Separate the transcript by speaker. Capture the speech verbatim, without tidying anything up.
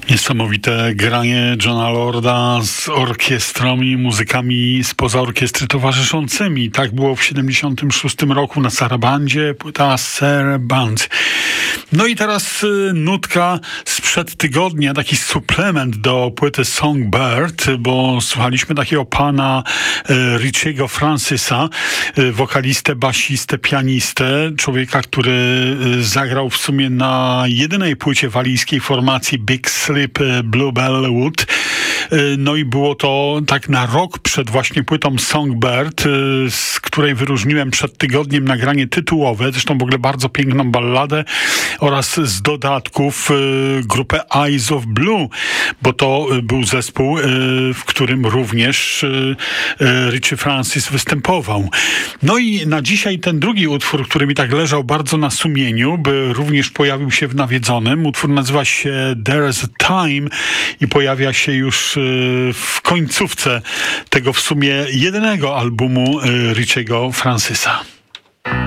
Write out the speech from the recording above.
Speaker 1: Niesamowite granie Johna Lorda z orkiestrą i muzykami spoza orkiestry towarzyszącymi. Tak było w siedemdziesiątym szóstym roku na Sarabandzie, płyta Saraband. No i teraz y, nutka sprzed tygodnia, taki suplement do płyty Songbird, bo słuchaliśmy takiego pana y, Richiego Francisa, y, wokalistę, basistę, pianistę, człowieka, który y, zagrał w sumie na jedynej płycie walijskiej formacji Big Sleep Bluebellwood. No i było to tak na rok przed właśnie płytą Songbird, z której wyróżniłem przed tygodniem nagranie tytułowe, zresztą w ogóle bardzo piękną balladę, oraz z dodatków grupę Eyes of Blue, bo to był zespół, w którym również Richie Francis występował. No i na dzisiaj ten drugi utwór, który mi tak leżał bardzo na sumieniu, by również pojawił się w Nawiedzonym. Utwór nazywa się There's a Time i pojawia się już w końcówce tego w sumie jedynego albumu Richiego Francisa.